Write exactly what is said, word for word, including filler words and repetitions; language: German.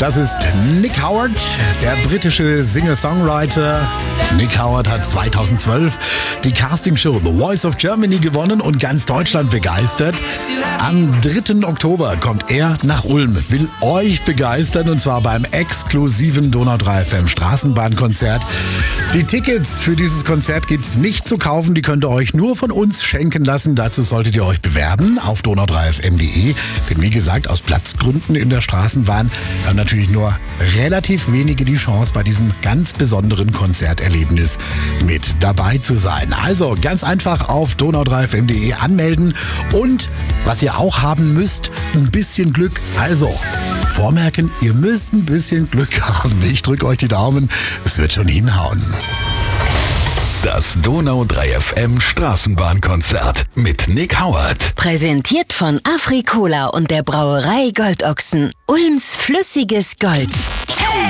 Das ist Nick Howard, der britische Singer-Songwriter. Nick Howard hat zweitausendzwölf die Castingshow The Voice of Germany gewonnen und ganz Deutschland begeistert. Am dritten Oktober kommt er nach Ulm, will euch begeistern und zwar beim exklusiven Donau drei F M Straßenbahnkonzert. Die Tickets für dieses Konzert gibt's nicht zu kaufen, die könnt ihr euch nur von uns schenken lassen. Dazu solltet ihr euch bewerben auf donau drei f m punkt de. Denn wie gesagt, aus Platzgründen in der Straßenbahn haben natürlich nur relativ wenige die Chance, bei diesem ganz besonderen Konzerterlebnis mit dabei zu sein. Also ganz einfach auf donau drei f m punkt de anmelden und was ihr auch haben müsst, ein bisschen Glück. Also vormerken, ihr müsst ein bisschen Glück haben. Ich drücke euch die Daumen, es wird schon hinhauen. Das Donau drei F M Straßenbahnkonzert mit Nick Howard. Präsentiert von Afri-Cola und der Brauerei Goldochsen. Ulms flüssiges Gold.